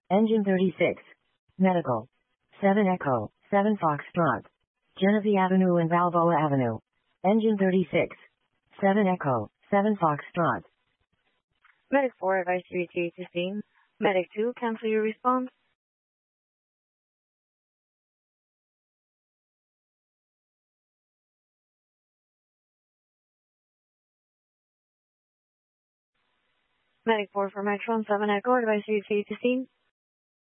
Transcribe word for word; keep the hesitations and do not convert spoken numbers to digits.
Engine thirty-six. Medical. seven Echo, seven Foxtrot. Genesee Avenue and Balboa Avenue. Engine thirty-six. seven Echo, seven Foxtrot. Medic four, advice to retrieve to scene. Medic two, cancel your response. Medic four for Metron seven Echo, advice to retrieve to scene.